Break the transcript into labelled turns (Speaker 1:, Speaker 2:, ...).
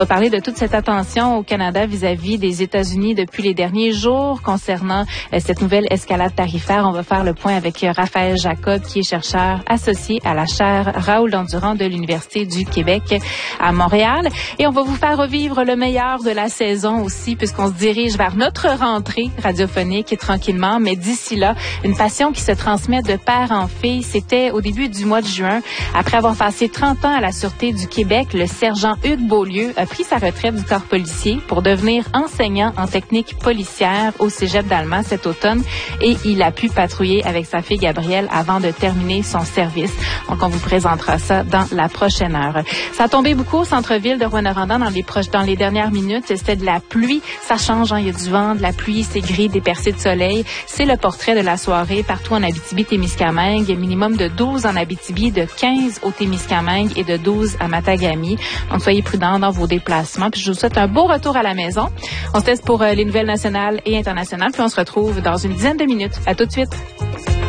Speaker 1: On va parler de toute cette attention au Canada vis-à-vis des États-Unis depuis les derniers jours concernant cette nouvelle escalade tarifaire. On va faire le point avec Raphaël Jacob, qui est chercheur associé à la chaire Raoul Dandurand de l'Université du Québec à Montréal. Et on va vous faire revivre le meilleur de la saison aussi, puisqu'on se dirige vers notre rentrée radiophonique tranquillement. Mais d'ici là, une passion qui se transmet de père en fille. C'était au début du mois de juin. Après avoir passé 30 ans à la Sûreté du Québec, le sergent Hugues Beaulieu a pris sa retraite du corps policier pour devenir enseignant en technique policière au Cégep d'Allemand cet automne, et il a pu patrouiller avec sa fille Gabrielle avant de terminer son service. Donc, on vous présentera ça dans la prochaine heure. Ça a tombé beaucoup au centre-ville de Rouyn-Noranda dans les dernières minutes. C'était de la pluie. Ça change, hein? Il y a du vent, de la pluie, c'est gris, des percées de soleil. C'est le portrait de la soirée partout en Abitibi-Témiscamingue. Il y a minimum de 12 en Abitibi, de 15 au Témiscamingue et de 12 à Matagami. Donc, soyez prudents dans vos déplacements. Puis, je vous souhaite un beau retour à la maison. On se laisse pour les nouvelles nationales et internationales. Puis, on se retrouve dans une dizaine de minutes. À tout de suite.